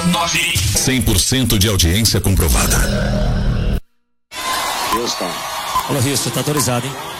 100% de audiência comprovada. Alô, Rio, você tá autorizado, hein?